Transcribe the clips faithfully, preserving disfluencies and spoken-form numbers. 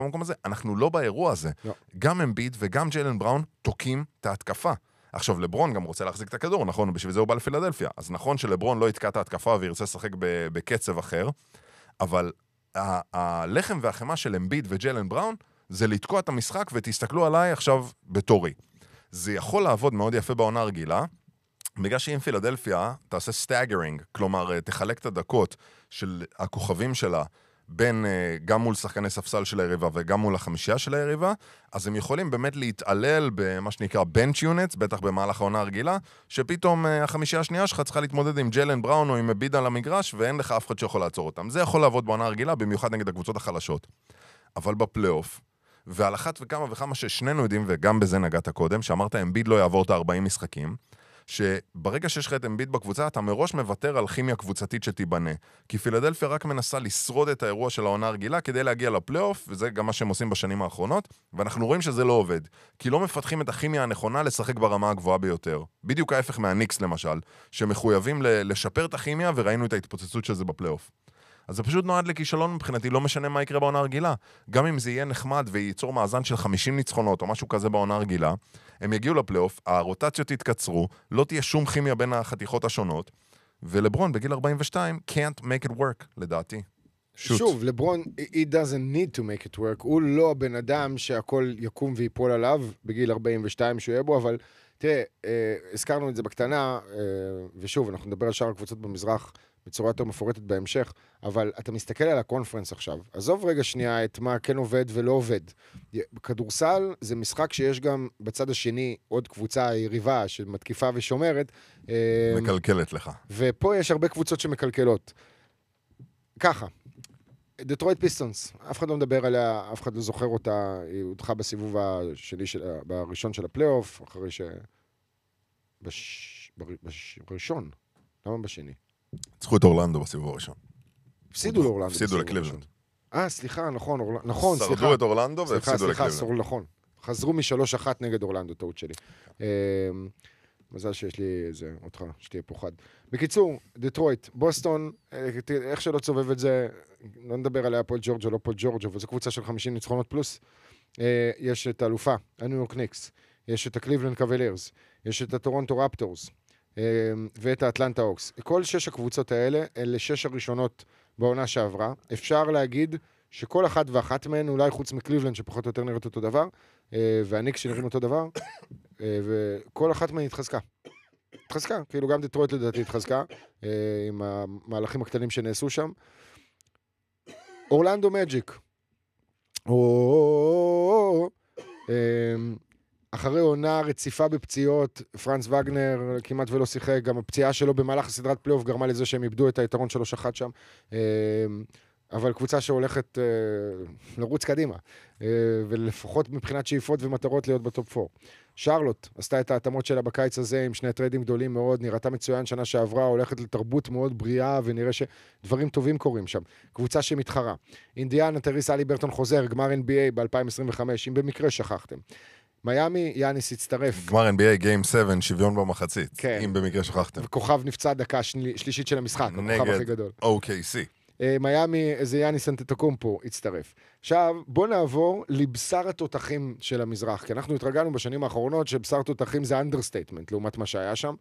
במקום הזה, אנחנו לא באירוע הזה. לא. גם אמביד וגם ג'יילן בראון תוקים את ההתקפה. עכשיו, לברון גם רוצה להחזיק את הכדור, נכון? בשביל זה הוא בא לפילדלפיה. אז נכון שלברון לא יתקע את ההתקפה וירצה לשחק בקצב אחר, אבל הלחם והחמה של אמביד וג'יילן בראון זה לתקוע את המשחק, ותסתכלו עליי עכשיו בתורי. זה יכול לעבוד מאוד יפה בעונה הרגילה, בגלל שאם פילדלפיה תעשה סטאגרינג, כלומר תחלק את הדקות של הכוכבים שלה, בין גם מול שחקני ספסל של היריבה וגם מול החמישייה של היריבה, אז הם יכולים באמת להתעלל במה שנקרא bench units, בטח במהלך העונה הרגילה, שפתאום החמישייה השנייה שלך צריכה להתמודד עם ג'יילן בראון או עם אמביד על המגרש, ואין לך אף אחד שיכול לעצור אותם. זה יכול לעבוד בעונה הרגילה, במיוחד נגד הקבוצות החלשות. אבל בפלייאוף, ועל אחת וכמה וכמה ששנינו יודעים, וגם בזה נגעת קודם, שאמרת אמביד לא יעבור את ה-ארבעים משחקים, שברגע שיש לך את אמביד בקבוצה, אתה מראש מוותר על כימיה קבוצתית שתיבנה. כי פילדלפיה רק מנסה לשרוד את האירוע של העונה הרגילה כדי להגיע לפלייאוף, וזה גם מה שהם עושים בשנים האחרונות, ואנחנו רואים שזה לא עובד. כי לא מפתחים את הכימיה הנכונה לשחק ברמה הגבוהה ביותר. בדיוק ההפך מהניקס למשל, שמחויבים לשפר את הכימיה, וראינו את ההתפוצצות של זה בפלייאוף. אז זה פשוט נועד לכישלון מבחינתי, לא משנה מה יקרה בעונה הרגילה. גם אם זה יהיה נחמד וייצור מאזן של חמישים ניצחונות או משהו כזה בעונה הרגילה, הם יגיעו לפלייאוף, הרוטציות יתקצרו, לא תהיה שום כימיה בין החתיכות השונות, ולברון בגיל ארבעים ושתיים can't make it work, לדעתי. שוט. שוב, לברון, he doesn't need to make it work, הוא לא הבן אדם שהכל יקום ויפול עליו בגיל ארבעים ושתיים שהוא יהיה בו, אבל תראה, אה, הזכרנו את זה בקטנה, אה, ושוב, אנחנו נדבר על שאר הקבוצות במזרח, בצורה יותר מפורטת בהמשך, אבל אתה מסתכל על הקונפרנס עכשיו. עזוב רגע שנייה את מה כן עובד ולא עובד. כדורסל זה משחק שיש גם בצד השני עוד קבוצה יריבה של מתקיפה ושומרת. מקלקלת לך. ופה יש הרבה קבוצות שמקלקלות. ככה, דטרויט פיסטונס, אף אחד לא מדבר עליה, אף אחד לא זוכר אותה, היא הודחה בסיבוב השני של, בראשון של הפלייאוף, אחרי ש... בש... בש... בראשון, למה בשני? צריכו את אורלנדו בסיבוב הראשון. הפסידו לאורלנדו. הפסידו לקליבלנד. אה, סליחה, נכון, נכון, סליחה. שרדו את אורלנדו והפסידו לקליבלנד. סליחה, נכון. חזרו משלוש אחת נגד אורלנדו, טעות שלי. מזל שיש לי איזה, אותך, שתהיה פה חד. בקיצור, דטרויט, בוסטון, איך שלא צובב את זה, לא נדבר עליה פול ג'ורג'ה, לא פול ג'ורג'ה, אבל זו קבוצה של חמישים ניצחונות פלוס. יש את האלופה, הניו יורק ניקס, יש את הקליבלנד קאבלירס, יש את הטורונטו רפטורס, ואת האטלנטה אוקס. כל שש הקבוצות האלה, אלה שש הראשונות בעונה שעברה. אפשר להגיד שכל אחת ואחת מהן, אולי חוץ מקליבלנד שפחות או יותר נראית אותו דבר, והניקס שנראים אותו דבר, וכל אחת מהן התחזקה. התחזקה, כאילו גם דטרויט לדעתי התחזקה, עם המהלכים הקטנים שנעשו שם. אורלנדו מג'יק. אחרי עונה רציפה בפציעות, פרנץ וגנר כמעט ולא שיחק, גם הפציעה שלו במהלך הסדרת פלייאוף גרמה לזה שהם איבדו את היתרון שלוש אחת שם, אבל קבוצה שהולכת לרוץ קדימה, ולפחות מבחינת שאיפות ומטרות להיות בטופ ארבע. שרלוט עשתה את ההתאמות שלה בקיץ הזה עם שני טריידים גדולים מאוד, נראתה מצוין שנה שעברה, הולכת לתרבות מאוד בריאה, ונראה שדברים טובים קורים שם. קבוצה שמתחרה. אינדיאנה, טריס אלי ברטון חוזר, גמר אן בי איי ב-אלפיים עשרים וחמש, אם במקרה שכחתם. מיאמי, יאניס הצטרף. גמר אן בי איי Game שבע, שוויון במחצית, כן. אם במקרה שכחתם. וכוכב נפצע דקה של... שלישית של המשחק, הכוכב הכי גדול. או קיי סי. מיאמי, איזה יאניס אנטטוקומפו הצטרף. עכשיו, בוא נעבור לבשר התותחים של המזרח, כי אנחנו התרגלנו בשנים האחרונות שבשר תותחים זה אנדרסטייטמנט, לעומת מה שהיה שם.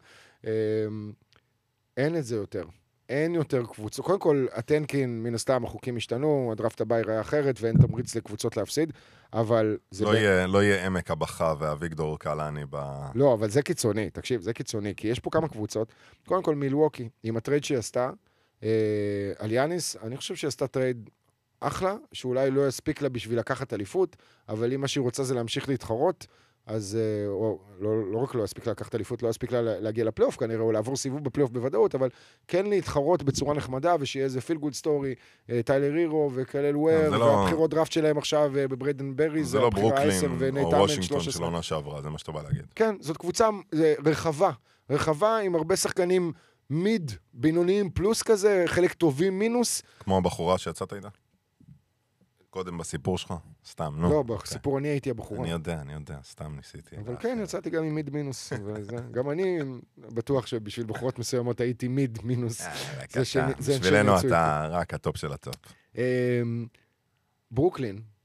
אין את זה יותר. אין יותר קבוצות. קודם כל, הטנקין, מן הסתם, החוקים השתנו, הדרפט הבא ייראה אחרת, ואין תמריץ לקבוצות להפסיד, אבל... לא יהיה, לא יהיה עמק הבכה ואביגדור קלני ב... לא, אבל זה קיצוני, תקשיב, זה קיצוני, כי יש פה כמה קבוצות. קודם כל, מילווקי, עם הטרייד שהיא עשתה, על יאניס, אני חושב שהיא עשתה טרייד אחלה, שאולי לא יספיק לה בשביל לקחת אליפות, אבל אם מה שהיא רוצה זה להמשיך להתחרות, אז או, לא, לא רק לא יספיק לה לקחת אליפות, לא יספיק לה להגיע לפלייאוף כנראה, או לעבור סיבוב בפלייאוף בוודאות, אבל כן להתחרות בצורה נחמדה, ושיהיה איזה פיל גוד סטורי, טיילר הירו וקלל וויר, והבחירות דראפט שלהם עכשיו בבריידן ברי, זה לא ברוקלין או וושינגטון של עונה שעברה, זה מה שאתה בא להגיד. כן, זאת קבוצה רחבה, רחבה עם הרבה שחקנים מיד, בינוניים פלוס כזה, חלק טובים מינוס. כמו הבחורה שיצאת איתה? קודם בסיפור שלך? סתם, נו. לא, בסיפור אני הייתי הבחורה. אני יודע, אני יודע, סתם ניסיתי. אבל כן, יצאתי גם עם מיד מינוס. גם אני בטוח שבשביל בחורות מסוימות הייתי מיד מינוס. בשבילנו אתה רק הטופ של הטופ. ברוקלין,